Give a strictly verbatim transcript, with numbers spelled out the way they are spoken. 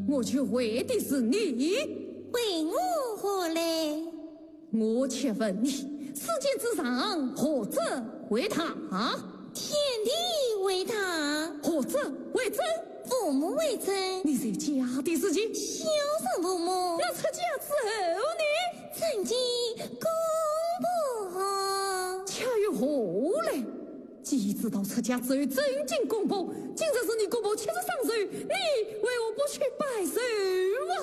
我却为的是你。 为我何嘞？ 我且问你，世间之上，何者为他？ 天地为他， 何者为真？ 父母为真。 你在家的事情， 孝顺父母。 那出家之后呢？ 曾经公婆， 恰有何嘞？既知道出家之后真经公婆，今日是你公婆七十三岁，你为我不去拜寿啊？